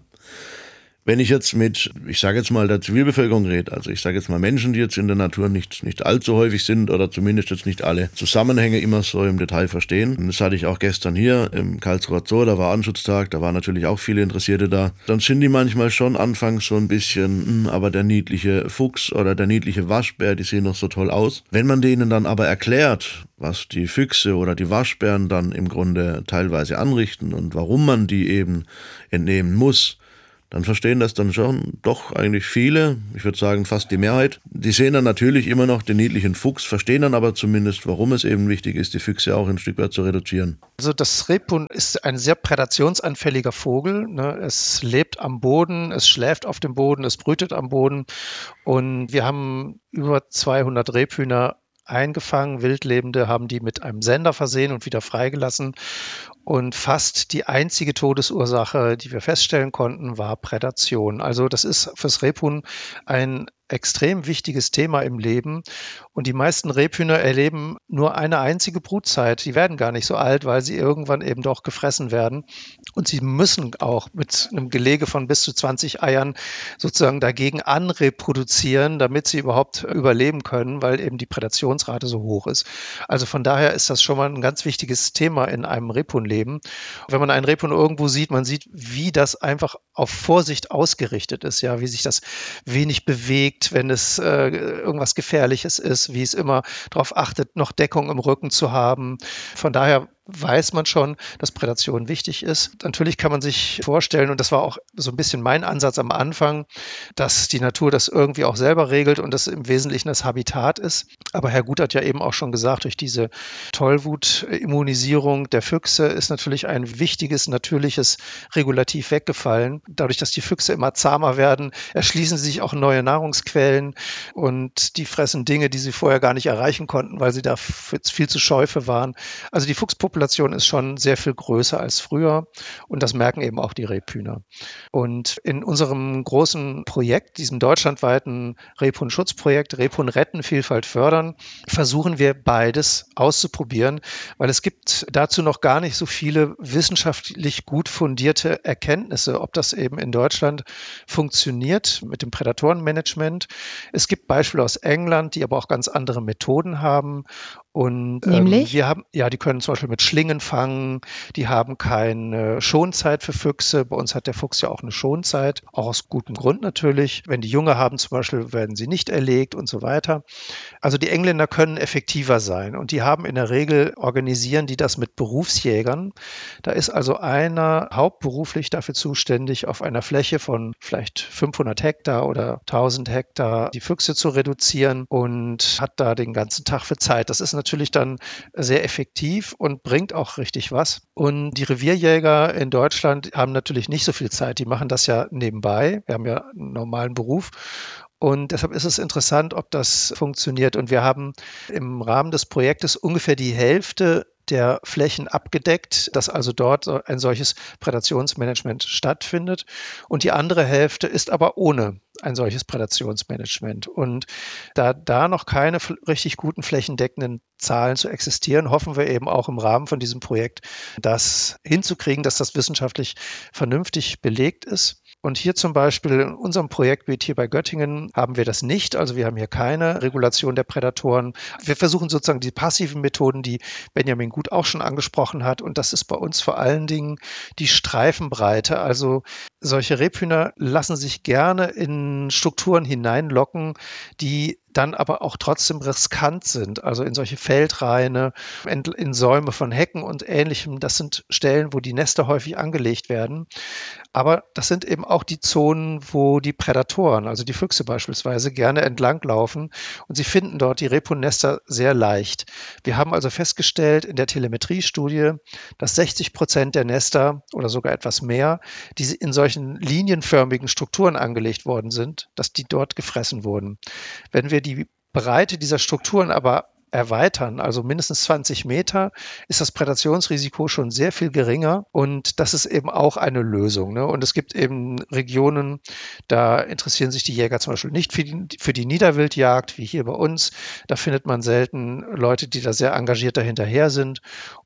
Wenn ich jetzt mit, ich sage jetzt mal, der Zivilbevölkerung rede, also ich sage jetzt mal Menschen, die jetzt in der Natur nicht allzu häufig sind oder zumindest jetzt nicht alle Zusammenhänge immer so im Detail verstehen. Und das hatte ich auch gestern hier im Karlsruher Zoo, da war Anschutztag, da waren natürlich auch viele Interessierte da. Dann sind die manchmal schon anfangs so ein bisschen, aber der niedliche Fuchs oder der niedliche Waschbär, die sehen noch so toll aus. Wenn man denen dann aber erklärt, was die Füchse oder die Waschbären dann im Grunde teilweise anrichten und warum man die eben entnehmen muss, dann verstehen das dann schon doch eigentlich viele, ich würde sagen fast die Mehrheit. Die sehen dann natürlich immer noch den niedlichen Fuchs, verstehen dann aber zumindest, warum es eben wichtig ist, die Füchse auch ein Stück weit zu reduzieren. Also das Rebhuhn ist ein sehr prädationsanfälliger Vogel. Es lebt am Boden, es schläft auf dem Boden, es brütet am Boden. Und wir haben über 200 Rebhühner eingefangen, Wildlebende, haben die mit einem Sender versehen und wieder freigelassen. Und fast die einzige Todesursache, die wir feststellen konnten, war Prädation. Also das ist fürs Rebhuhn ein extrem wichtiges Thema im Leben. Und die meisten Rebhühner erleben nur eine einzige Brutzeit. Die werden gar nicht so alt, weil sie irgendwann eben doch gefressen werden. Und sie müssen auch mit einem Gelege von bis zu 20 Eiern sozusagen dagegen anreproduzieren, damit sie überhaupt überleben können, weil eben die Prädationsrate so hoch ist. Also von daher ist das schon mal ein ganz wichtiges Thema in einem Rebhuhnleben. Wenn man einen Rebhuhn irgendwo sieht, man sieht, wie das einfach auf Vorsicht ausgerichtet ist, ja, wie sich das wenig bewegt, wenn es irgendwas Gefährliches ist, wie es immer darauf achtet, noch Deckung im Rücken zu haben. Von daher weiß man schon, dass Prädation wichtig ist. Natürlich kann man sich vorstellen, und das war auch so ein bisschen mein Ansatz am Anfang, dass die Natur das irgendwie auch selber regelt und das im Wesentlichen das Habitat ist. Aber Herr Gut hat ja eben auch schon gesagt, durch diese Tollwut-Immunisierung der Füchse ist natürlich ein wichtiges, natürliches Regulativ weggefallen. Dadurch, dass die Füchse immer zahmer werden, erschließen sie sich auch neue Nahrungsquellen und die fressen Dinge, die sie vorher gar nicht erreichen konnten, weil sie da viel zu scheu für waren. Also die Fuchspopulation ist schon sehr viel größer als früher und das merken eben auch die Rebhühner. Und in unserem großen Projekt, diesem deutschlandweiten Rebhuhn-Schutzprojekt, Rebhuhn retten, Vielfalt fördern, versuchen wir beides auszuprobieren, weil es gibt dazu noch gar nicht so viele wissenschaftlich gut fundierte Erkenntnisse, ob das eben in Deutschland funktioniert mit dem Prädatorenmanagement. Es gibt Beispiele aus England, die aber auch ganz andere Methoden haben. Und Nämlich? die können zum Beispiel mit Schlingen fangen, die haben keine Schonzeit für Füchse. Bei uns hat der Fuchs ja auch eine Schonzeit, auch aus gutem Grund natürlich. Wenn die Junge haben zum Beispiel, werden sie nicht erlegt und so weiter. Also die Engländer können effektiver sein und die haben in der Regel, organisieren die das mit Berufsjägern. Da ist also einer hauptberuflich dafür zuständig, auf einer Fläche von vielleicht 500 Hektar oder 1000 Hektar die Füchse zu reduzieren und hat da den ganzen Tag für Zeit. Das ist natürlich dann sehr effektiv und bringt auch richtig was. Und die Revierjäger in Deutschland haben natürlich nicht so viel Zeit. Die machen das ja nebenbei. Wir haben ja einen normalen Beruf. Und deshalb ist es interessant, ob das funktioniert. Und wir haben im Rahmen des Projektes ungefähr die Hälfte der Flächen abgedeckt, dass also dort ein solches Prädationsmanagement stattfindet. Und die andere Hälfte ist aber ohne ein solches Prädationsmanagement. Und da noch keine richtig guten flächendeckenden Zahlen zu existieren, hoffen wir eben auch im Rahmen von diesem Projekt, das hinzukriegen, dass das wissenschaftlich vernünftig belegt ist. Und hier zum Beispiel in unserem Projektgebiet hier bei Göttingen haben wir das nicht. Also wir haben hier keine Regulation der Prädatoren. Wir versuchen sozusagen die passiven Methoden, die Benjamin Gut auch schon angesprochen hat. Und das ist bei uns vor allen Dingen die Streifenbreite. Also solche Rebhühner lassen sich gerne in Strukturen hineinlocken, die dann aber auch trotzdem riskant sind, also in solche Feldreine, in Säume von Hecken und Ähnlichem. Das sind Stellen, wo die Nester häufig angelegt werden. Aber das sind eben auch die Zonen, wo die Prädatoren, also die Füchse beispielsweise, gerne entlanglaufen und sie finden dort die Rebhuhnnester sehr leicht. Wir haben also festgestellt in der Telemetriestudie, dass 60% der Nester oder sogar etwas mehr, die in solchen linienförmigen Strukturen angelegt worden sind, dass die dort gefressen wurden. Wenn wir die Breite dieser Strukturen aber erweitern, also mindestens 20 Meter, ist das Prädationsrisiko schon sehr viel geringer und das ist eben auch eine Lösung. Ne? Und es gibt eben Regionen, da interessieren sich die Jäger zum Beispiel nicht für die Niederwildjagd, wie hier bei uns. Da findet man selten Leute, die da sehr engagiert dahinterher sind.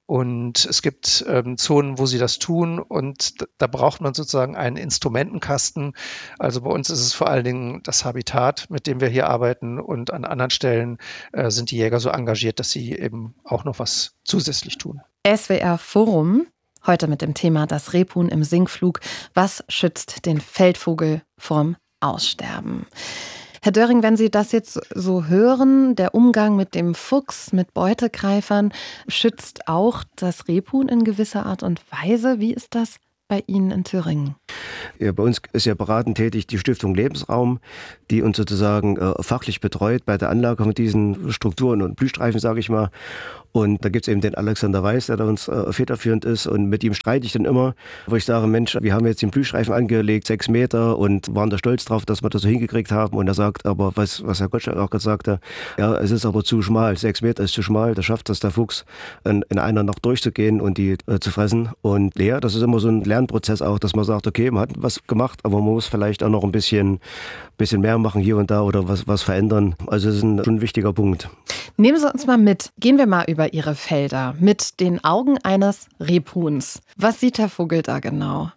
Und es gibt Zonen, wo sie das tun und da braucht man sozusagen einen Instrumentenkasten. Also bei uns ist es vor allen Dingen das Habitat, mit dem wir hier arbeiten und an anderen Stellen sind die Jäger so engagiert, dass sie eben auch noch was zusätzlich tun. SWR Forum, heute mit dem Thema das Rebhuhn im Sinkflug. Was schützt den Feldvogel vorm Aussterben? Herr Döring, wenn Sie das jetzt so hören, der Umgang mit dem Fuchs, mit Beutegreifern, schützt auch das Rebhuhn in gewisser Art und Weise. Wie ist das bei Ihnen in Thüringen? Ja, bei uns ist ja beratend tätig die Stiftung Lebensraum, die uns sozusagen fachlich betreut bei der Anlage von diesen Strukturen und Blühstreifen, sage ich mal. Und da gibt es eben den Alexander Weiß, der da uns federführend ist. Und mit ihm streite ich dann immer, wo ich sage, Mensch, wir haben jetzt den Blühstreifen angelegt, 6 Meter und waren da stolz drauf, dass wir das so hingekriegt haben. Und er sagt aber, was Herr Gottschalk auch gesagt hat, ja, es ist aber zu schmal, 6 Meter ist zu schmal, da schafft das der Fuchs in einer Nacht durchzugehen und die zu fressen. Und ja, das ist immer so ein Lernprozess auch, dass man sagt, okay, man hat was gemacht, aber man muss vielleicht auch noch ein bisschen mehr machen hier und da oder was verändern. Also das ist schon ein wichtiger Punkt. Nehmen Sie uns mal mit. Gehen wir mal über Ihre Felder mit den Augen eines Rebhuhns. Was sieht der Vogel da genau?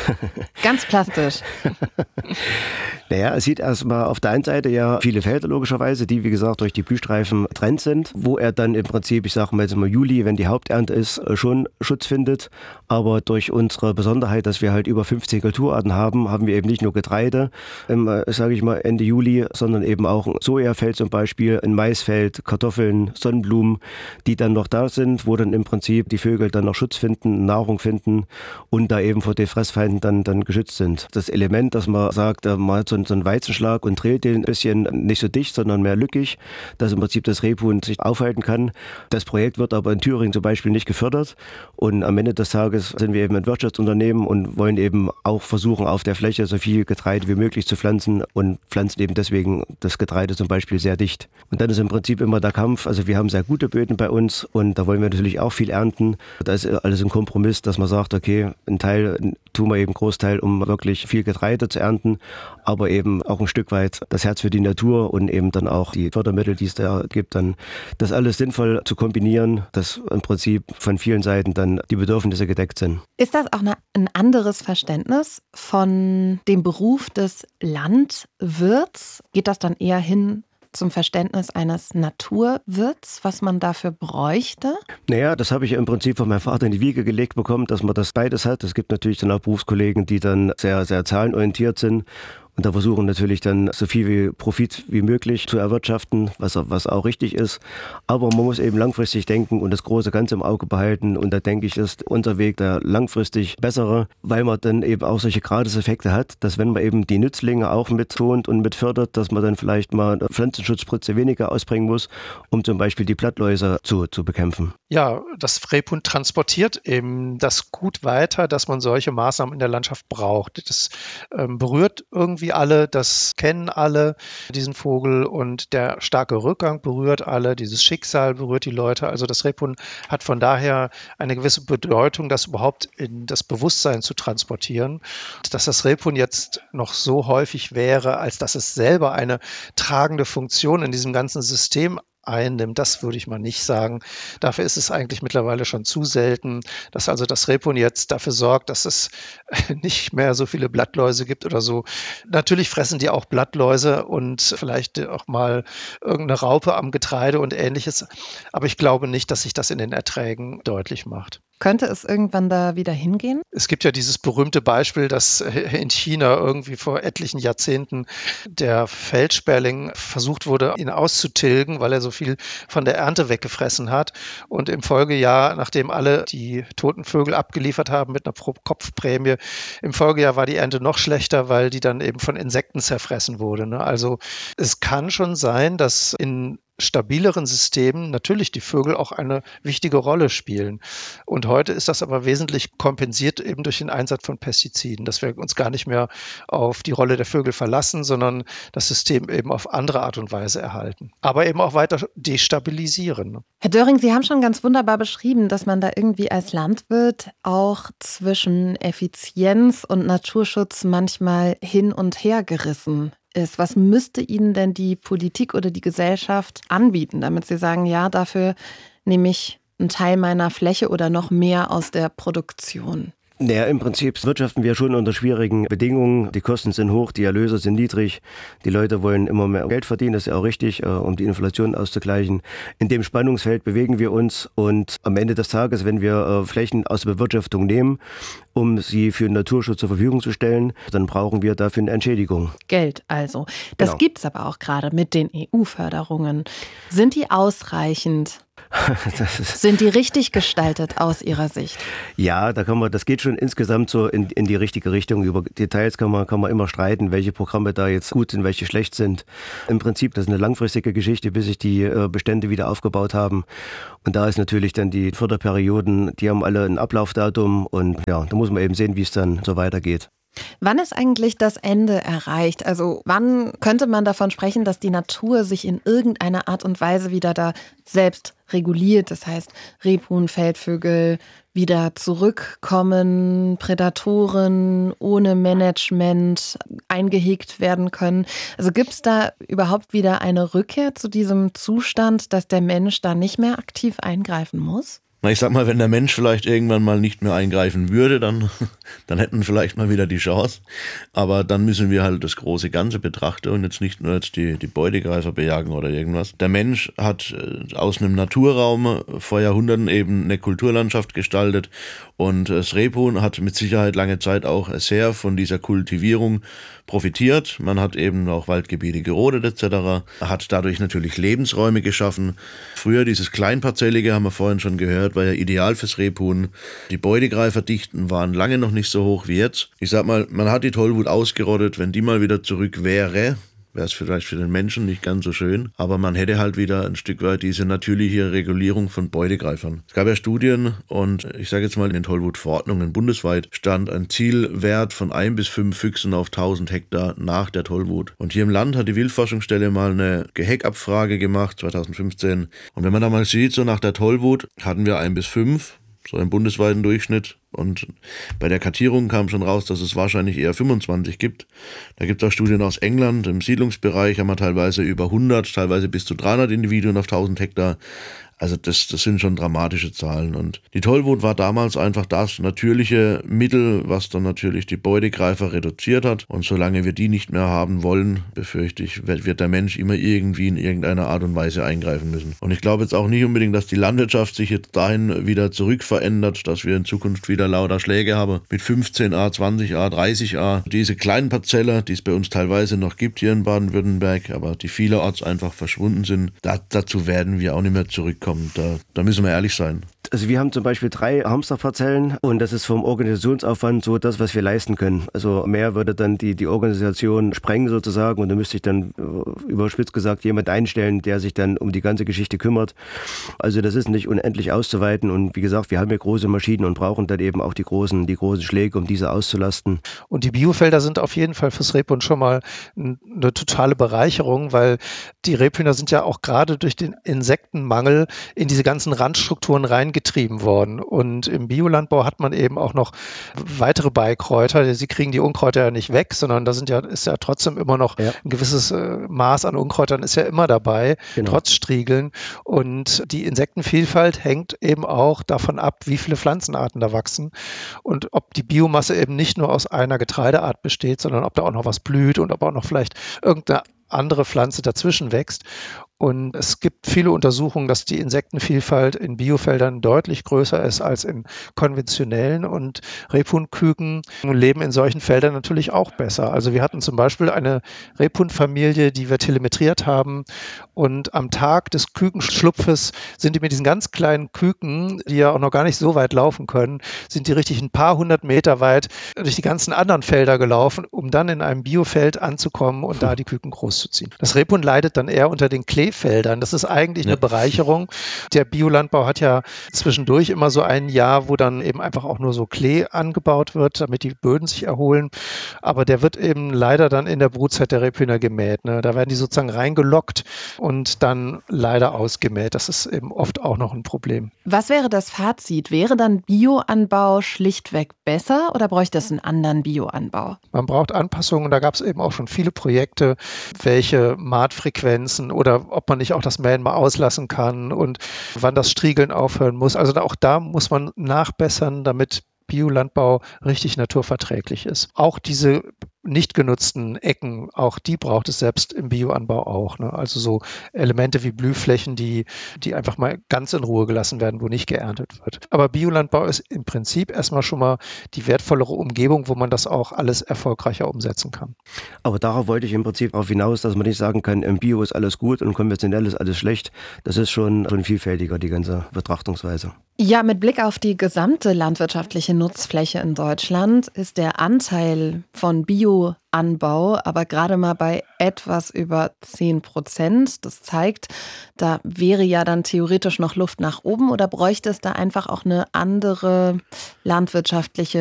Ganz plastisch. Naja, es sieht erstmal auf der einen Seite ja viele Felder logischerweise, die wie gesagt durch die Blühstreifen getrennt sind, wo er dann im Prinzip, ich sage mal jetzt mal Juli, wenn die Haupternte ist, schon Schutz findet. Aber durch unsere Besonderheit, dass wir halt über 50 Kulturarten haben wir eben nicht nur Getreide, sage ich mal Ende Juli, sondern eben auch ein Sojafeld zum Beispiel, ein Maisfeld, Kartoffeln, Sonnenblumen, die dann noch da sind, wo dann im Prinzip die Vögel dann noch Schutz finden, Nahrung finden und da eben vor den Fressfeinden dann geschützt sind. Das Element, dass man sagt, man hat so einen Weizenschlag und dreht den ein bisschen nicht so dicht, sondern mehr lückig, dass im Prinzip das Rebhuhn sich aufhalten kann. Das Projekt wird aber in Thüringen zum Beispiel nicht gefördert und am Ende des Tages sind wir eben ein Wirtschaftsunternehmen und wollen eben auch versuchen, auf der Fläche so viel Getreide wie möglich zu pflanzen und pflanzen eben deswegen das Getreide zum Beispiel sehr dicht. Und dann ist im Prinzip immer der Kampf, also wir haben sehr gute Böden bei uns und da wollen wir natürlich auch viel ernten. Da ist alles ein Kompromiss, dass man sagt, okay, ein Teil tun wir eben Großteil, um wirklich viel Getreide zu ernten, aber eben auch ein Stück weit das Herz für die Natur und eben dann auch die Fördermittel, die es da gibt, dann das alles sinnvoll zu kombinieren, dass im Prinzip von vielen Seiten dann die Bedürfnisse gedeckt sind. Ist das auch ein anderes Verständnis von dem Beruf des Landwirts? Geht das dann eher hin zum Verständnis eines Naturwirts, was man dafür bräuchte? Naja, das habe ich ja im Prinzip von meinem Vater in die Wiege gelegt bekommen, dass man das beides hat. Es gibt natürlich dann auch Berufskollegen, die dann sehr, sehr zahlenorientiert sind. Und da versuchen natürlich dann so viel wie Profit wie möglich zu erwirtschaften, was auch richtig ist. Aber man muss eben langfristig denken und das große Ganze im Auge behalten. Und da denke ich, ist unser Weg der langfristig bessere, weil man dann eben auch solche Gratiseffekte hat, dass wenn man eben die Nützlinge auch mittont und mitfördert, dass man dann vielleicht mal eine Pflanzenschutzspritze weniger ausbringen muss, um zum Beispiel die Blattläuse zu bekämpfen. Ja, das Rebhuhn transportiert eben das Gut weiter, dass man solche Maßnahmen in der Landschaft braucht. Das berührt irgendwie alle, das kennen alle, diesen Vogel, und der starke Rückgang berührt alle, dieses Schicksal berührt die Leute. Also das Rebhuhn hat von daher eine gewisse Bedeutung, das überhaupt in das Bewusstsein zu transportieren. Dass das Rebhuhn jetzt noch so häufig wäre, als dass es selber eine tragende Funktion in diesem ganzen System einnimmt, das würde ich mal nicht sagen. Dafür ist es eigentlich mittlerweile schon zu selten, dass also das Rebhuhn jetzt dafür sorgt, dass es nicht mehr so viele Blattläuse gibt oder so. Natürlich fressen die auch Blattläuse und vielleicht auch mal irgendeine Raupe am Getreide und Ähnliches, aber ich glaube nicht, dass sich das in den Erträgen deutlich macht. Könnte es irgendwann da wieder hingehen? Es gibt ja dieses berühmte Beispiel, dass in China irgendwie vor etlichen Jahrzehnten der Feldsperling versucht wurde, ihn auszutilgen, weil er so viel von der Ernte weggefressen hat. Und im Folgejahr, nachdem alle die toten Vögel abgeliefert haben mit einer Pro-Kopf-Prämie, im Folgejahr war die Ernte noch schlechter, weil die dann eben von Insekten zerfressen wurde. Also es kann schon sein, dass in stabileren Systemen natürlich die Vögel auch eine wichtige Rolle spielen. Und heute ist das aber wesentlich kompensiert eben durch den Einsatz von Pestiziden, dass wir uns gar nicht mehr auf die Rolle der Vögel verlassen, sondern das System eben auf andere Art und Weise erhalten. Aber eben auch weiter destabilisieren. Herr Döring, Sie haben schon ganz wunderbar beschrieben, dass man da irgendwie als Landwirt auch zwischen Effizienz und Naturschutz manchmal hin und her gerissen ist. Was müsste Ihnen denn die Politik oder die Gesellschaft anbieten, damit Sie sagen, ja, dafür nehme ich einen Teil meiner Fläche oder noch mehr aus der Produktion? Naja, im Prinzip wirtschaften wir schon unter schwierigen Bedingungen. Die Kosten sind hoch, die Erlöse sind niedrig. Die Leute wollen immer mehr Geld verdienen, das ist ja auch richtig, um die Inflation auszugleichen. In dem Spannungsfeld bewegen wir uns und am Ende des Tages, wenn wir Flächen aus der Bewirtschaftung nehmen, um sie für den Naturschutz zur Verfügung zu stellen, dann brauchen wir dafür eine Entschädigung. Geld also. Das gibt es aber auch gerade mit den EU-Förderungen. Sind die ausreichend? Sind die richtig gestaltet aus Ihrer Sicht? Ja, das geht schon insgesamt so in die richtige Richtung. Über Details kann man immer streiten, welche Programme da jetzt gut sind, welche schlecht sind. Im Prinzip, das ist eine langfristige Geschichte, bis sich die Bestände wieder aufgebaut haben. Und da ist natürlich dann die Förderperioden, die haben alle ein Ablaufdatum und ja, da muss man eben sehen, wie es dann so weitergeht. Wann ist eigentlich das Ende erreicht? Also wann könnte man davon sprechen, dass die Natur sich in irgendeiner Art und Weise wieder da selbst reguliert? Das heißt, Rebhuhn, Feldvögel wieder zurückkommen, Prädatoren ohne Management eingehegt werden können. Also gibt es da überhaupt wieder eine Rückkehr zu diesem Zustand, dass der Mensch da nicht mehr aktiv eingreifen muss? Na, ich sag mal, wenn der Mensch vielleicht irgendwann mal nicht mehr eingreifen würde, dann hätten wir vielleicht mal wieder die Chance. Aber dann müssen wir halt das große Ganze betrachten und jetzt nicht nur jetzt die Beutegreifer bejagen oder irgendwas. Der Mensch hat aus einem Naturraum vor Jahrhunderten eben eine Kulturlandschaft gestaltet und das Rebhuhn hat mit Sicherheit lange Zeit auch sehr von dieser Kultivierung profitiert. Man hat eben auch Waldgebiete gerodet etc., hat dadurch natürlich Lebensräume geschaffen. Früher dieses Kleinparzellige, haben wir vorhin schon gehört, war ja ideal fürs Rebhuhn. Die Beutegreiferdichten waren lange noch nicht so hoch wie jetzt. Ich sag mal, man hat die Tollwut ausgerottet. Wenn die mal wieder zurück wäre es vielleicht für den Menschen nicht ganz so schön, aber man hätte halt wieder ein Stück weit diese natürliche Regulierung von Beutegreifern. Es gab ja Studien und ich sage jetzt mal, in den Tollwut-Verordnungen bundesweit stand ein Zielwert von 1 bis 5 Füchsen auf 1000 Hektar nach der Tollwut. Und hier im Land hat die Wildforschungsstelle mal eine Geheckabfrage gemacht, 2015. Und wenn man da mal sieht, so nach der Tollwut hatten wir 1 bis 5, so im bundesweiten Durchschnitt. Und bei der Kartierung kam schon raus, dass es wahrscheinlich eher 25 gibt. Da gibt es auch Studien aus England. Im Siedlungsbereich haben wir teilweise über 100, teilweise bis zu 300 Individuen auf 1000 Hektar. Also das sind schon dramatische Zahlen. Und die Tollwut war damals einfach das natürliche Mittel, was dann natürlich die Beutegreifer reduziert hat. Und solange wir die nicht mehr haben wollen, befürchte ich, wird der Mensch immer irgendwie in irgendeiner Art und Weise eingreifen müssen. Und ich glaube jetzt auch nicht unbedingt, dass die Landwirtschaft sich jetzt dahin wieder zurückverändert, dass wir in Zukunft wieder lauter Schläge haben mit 15a, 20a, 30a. Diese kleinen Parzelle, die es bei uns teilweise noch gibt hier in Baden-Württemberg, aber die vielerorts einfach verschwunden sind, dazu werden wir auch nicht mehr zurückkommen. Da müssen wir ehrlich sein. Also wir haben zum Beispiel 3 Hamsterparzellen und das ist vom Organisationsaufwand so das, was wir leisten können. Also mehr würde dann die Organisation sprengen sozusagen und da müsste ich dann überspitzt gesagt jemand einstellen, der sich dann um die ganze Geschichte kümmert. Also das ist nicht unendlich auszuweiten und wie gesagt, wir haben ja große Maschinen und brauchen dann eben auch die großen Schläge, um diese auszulasten. Und die Biofelder sind auf jeden Fall fürs Rebhuhn schon mal eine totale Bereicherung, weil die Rebhühner sind ja auch gerade durch den Insektenmangel in diese ganzen Randstrukturen reingetrieben worden. Und im Biolandbau hat man eben auch noch weitere Beikräuter. Sie kriegen die Unkräuter ja nicht weg, sondern da ist ja trotzdem immer noch ein gewisses Maß an Unkräutern ist ja immer dabei, trotz Striegeln. Und die Insektenvielfalt hängt eben auch davon ab, wie viele Pflanzenarten da wachsen und ob die Biomasse eben nicht nur aus einer Getreideart besteht, sondern ob da auch noch was blüht und ob auch noch vielleicht irgendeine andere Pflanze dazwischen wächst. Und es gibt viele Untersuchungen, dass die Insektenvielfalt in Biofeldern deutlich größer ist als in konventionellen. Und Rebhuhnküken leben in solchen Feldern natürlich auch besser. Also wir hatten zum Beispiel eine Rebhuhnfamilie, die wir telemetriert haben. Und am Tag des Kükenschlupfes sind die mit diesen ganz kleinen Küken, die ja auch noch gar nicht so weit laufen können, sind die richtig ein paar 100 Meter weit durch die ganzen anderen Felder gelaufen, um dann in einem Biofeld anzukommen und da die Küken großzuziehen. Das Rebhuhn leidet dann eher unter den Kleefeldern. Das ist eigentlich eine Bereicherung. Der Biolandbau hat ja zwischendurch immer so ein Jahr, wo dann eben einfach auch nur so Klee angebaut wird, damit die Böden sich erholen. Aber der wird eben leider dann in der Brutzeit der Rebhühner gemäht. Ne? Da werden die sozusagen reingelockt und dann leider ausgemäht. Das ist eben oft auch noch ein Problem. Was wäre das Fazit? Wäre dann Bioanbau schlichtweg besser oder bräuchte es einen anderen Bioanbau? Man braucht Anpassungen. Da gab es eben auch schon viele Projekte, welche Maatfrequenzen oder ob man nicht auch das Mähen mal auslassen kann und wann das Striegeln aufhören muss. Also auch da muss man nachbessern, damit Biolandbau richtig naturverträglich ist. Auch diese nicht genutzten Ecken, auch die braucht es selbst im Bioanbau auch. Ne? Also so Elemente wie Blühflächen, die einfach mal ganz in Ruhe gelassen werden, wo nicht geerntet wird. Aber Biolandbau ist im Prinzip erstmal schon mal die wertvollere Umgebung, wo man das auch alles erfolgreicher umsetzen kann. Aber darauf wollte ich im Prinzip auch hinaus, dass man nicht sagen kann, im Bio ist alles gut und konventionell ist alles schlecht. Das ist schon vielfältiger, die ganze Betrachtungsweise. Ja, mit Blick auf die gesamte landwirtschaftliche Nutzfläche in Deutschland ist der Anteil von Bioanbau aber gerade mal bei etwas über 10%. Das zeigt, da wäre ja dann theoretisch noch Luft nach oben oder bräuchte es da einfach auch eine andere landwirtschaftliche